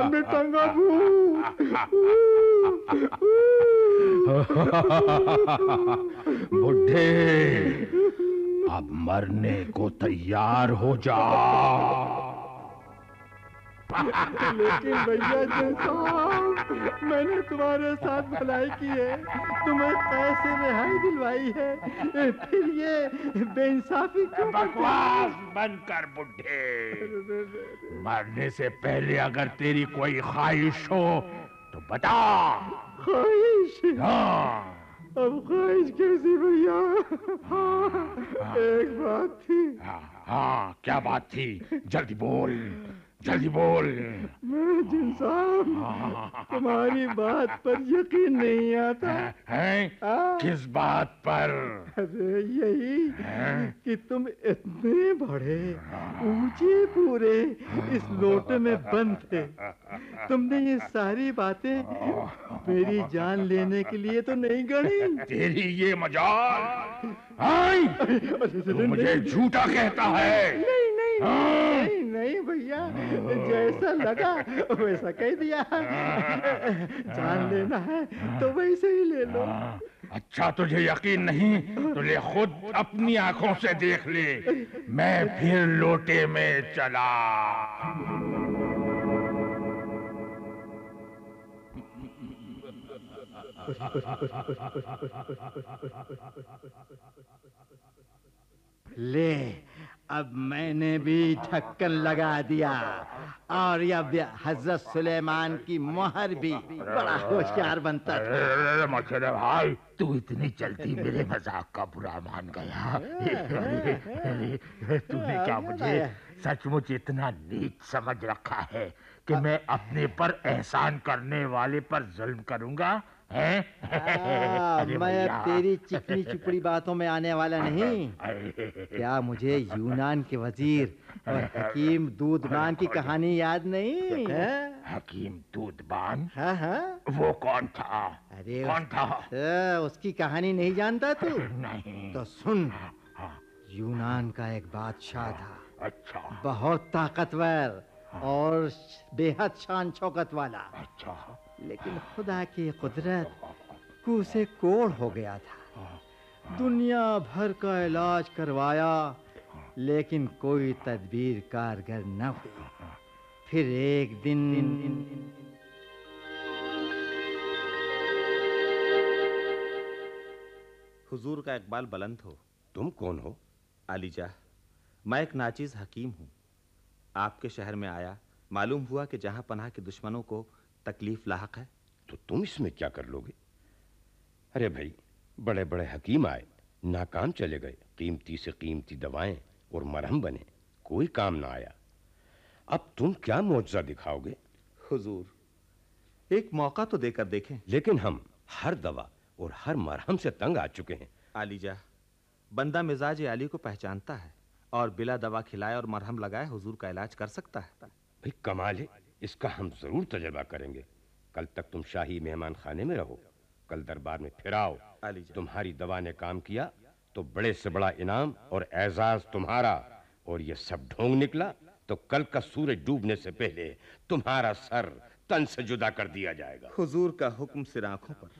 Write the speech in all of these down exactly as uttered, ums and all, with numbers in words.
में टंगा हूँ। बुढ़े, अब मरने को तैयार हो जा। लेकिन भैया जी साहब, मैंने तुम्हारे साथ भलाई की है, तुम्हें कैसे रिहाई दिलवाई है, फिर ये बेइंसाफी क्यों? बकवास बंद कर बुढ़े। मरने से पहले अगर तेरी कोई ख्वाहिश हो तो बता। ख्वाहिश? हाँ। अब ख्वाहिश कैसी भैया? हाँ, एक बात थी। हाँ, हाँ, क्या बात थी? जल्दी बोल, जल्दी बोल। महाजन साहब, तुम्हारी बात पर यकीन नहीं आता है? किस बात पर? अरे यही कि तुम इतने बड़े ऊंचे पूरे इस लोटे में बंद थे। तुमने ये सारी बातें मेरी जान लेने के लिए तो नहीं गढ़ी। तेरी ये मजाल, तू मुझे झूठा कहता है। नहीं नहीं नहीं नहीं भैया, जैसा लगा वैसा कह दिया। जान लेना है तो वैसे ही ले लो। अच्छा, तुझे यकीन नहीं तो ले खुद अपनी आंखों से देख ले। मैं फिर लोटे में चला। ले, अब मैंने भी ढक्कन लगा दिया और अब हजरत सुलेमान की मोहर भी। बड़ा होशियार बनता था। मछले भाई, तू इतनी जल्दी मेरे मजाक का बुरा मान गया। तूने क्या मुझे सचमुच इतना नीच समझ रखा है कि मैं अपने पर एहसान करने वाले पर जुल्म करूंगा? है? आ, मैं अब तेरी चिकनी चुपड़ी बातों में आने वाला नहीं। क्या मुझे यूनान के वजीर और हकीम दूधबान की कहानी याद नहीं है? हकीम दूधबान? हाँ हाँ, वो कौन था? अरे कौन था? उस, उसकी कहानी नहीं जानता तू? नहीं। तो सुन, यूनान का एक बादशाह था। अच्छा। बहुत ताकतवर और बेहद शान शौकत वाला। अच्छा। लेकिन खुदा की कुदरत को उसे कोढ़ हो गया था। दुनिया भर का इलाज करवाया लेकिन कोई तदबीर कारगर न हुई। फिर एक दिन हुजूर का इकबाल बुलंद हो। तुम कौन हो? आलीजा, मैं एक नाचीज हकीम हूँ। आपके शहर में आया, मालूम हुआ कि जहां पनाह के दुश्मनों को तकलीफ लाहक है। तो तुम इसमें क्या कर लोगे? अरे भाई, बड़े बड़े हकीम आए, नाकाम चले गए। कीमती से कीमती दवाएं और मरहम बने, कोई काम ना आया। अब तुम क्या मौजज़ा दिखाओगे? हुजूर, एक मौका तो देकर देखें। लेकिन हम हर दवा और हर मरहम से तंग आ चुके हैं। आलीजा, बंदा मिजाज आली को पहचानता है और बिला दवा खिलाए और मरहम लगाए हुजूर का इलाज कर सकता है। भाई कमाल है, इसका हम जरूर तजर्बा करेंगे। कल तक तुम शाही मेहमान खाने में रहो, कल दरबार में फिर आओ। तुम्हारी दवा ने काम किया तो बड़े से बड़ा इनाम और एजाज तुम्हारा, और ये सब ढोंग निकला तो कल का सूरज डूबने से पहले तुम्हारा सर तन से जुदा कर दिया जाएगा। हुजूर का हुक्म सिर आंखों पर।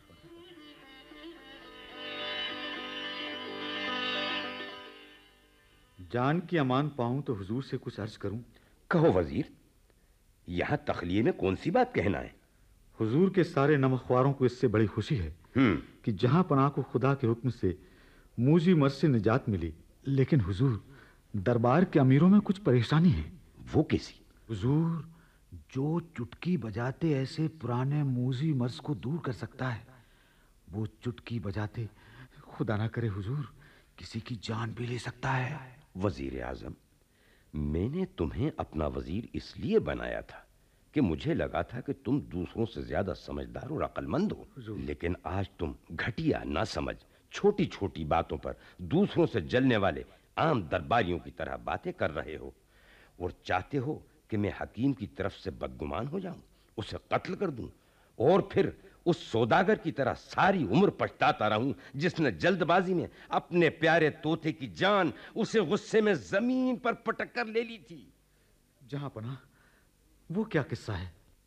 जान की अमान पाऊं तो हुजूर से कुछ अर्ज करूं। कहो वजीर, यहां तखलिये में कौन सी बात कहना है? हुजूर के सारे नमख्वारों को इससे बड़ी खुशी है कि जहां पनाह को खुदा के हुक्म से मूजी मर्ज से निजात मिली, लेकिन हुजूर दरबार के अमीरों में कुछ परेशानी है। वो कैसी? हुजूर, जो चुटकी बजाते ऐसे पुराने मूजी मर्ज को दूर कर सकता है, वो चुटकी बजाते खुदा ना करे हुजूर किसी की जान भी ले सकता है। वजीर आजम, मैंने तुम्हें अपना वजीर इसलिए बनाया था कि मुझे लगा था कि तुम दूसरों से ज्यादा समझदार और अक्लमंद हो। लेकिन आज तुम घटिया, ना समझ, छोटी छोटी बातों पर दूसरों से जलने वाले आम दरबारियों की तरह बातें कर रहे हो और चाहते हो कि मैं हकीम की तरफ से बदगुमान हो जाऊं, उसे कत्ल कर दूं और फिर उस सौदागर की तरह सारी उम्र पछताता रहूं जिसने जल्दबाजी में अपने प्यारे तोते की जान उसे गुस्से में जमीन पर पटक कर ले ली थी। जहां पनाह, वो क्या किस्सा है?